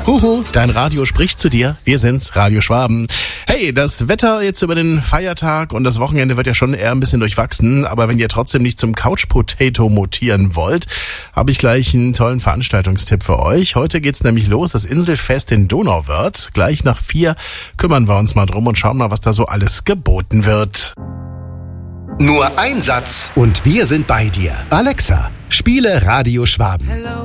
Huhu, dein Radio spricht zu dir. Wir sind's, Radio Schwaben. Hey, das Wetter jetzt über den Feiertag und das Wochenende wird ja schon eher ein bisschen durchwachsen. Aber wenn ihr trotzdem nicht zum Couch Potato mutieren wollt, habe ich gleich einen tollen Veranstaltungstipp für euch. Heute geht's nämlich los, das Inselfest in Donauwörth. Gleich nach 4 kümmern wir uns mal drum und schauen mal, was da so alles geboten wird. Nur ein Satz und wir sind bei dir. Alexa, spiele Radio Schwaben.